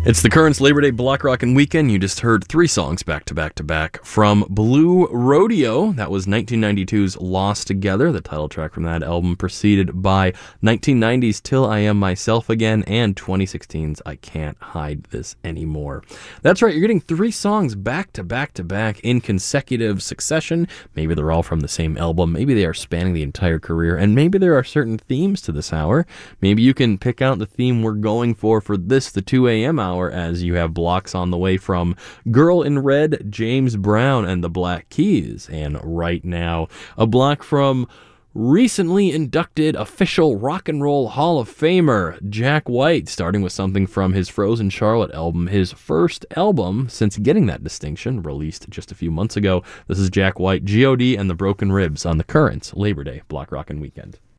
It's the Currents Labor Day Block Rockin' Weekend. You just heard three songs back to back to back from Blue Rodeo. That was 1992's Lost Together, the title track from that album, preceded by 1990's Till I Am Myself Again and 2016's I Can't Hide This Anymore. That's right, you're getting three songs back to back to back in consecutive succession. Maybe they're all from the same album, maybe they are spanning the entire career, and maybe there are certain themes to this hour. Maybe you can pick out the theme we're going for this, the 2 a.m. hour, as you have blocks on the way from Girl in Red, James Brown, and the Black Keys. And right now, a block from recently inducted official Rock and Roll Hall of Famer Jack White, starting with something from his Frozen Charlotte album, his first album since getting that distinction, released just a few months ago. This is Jack White, G.O.D. and the Broken Ribs on the Currents Labor Day Block Rockin' Weekend.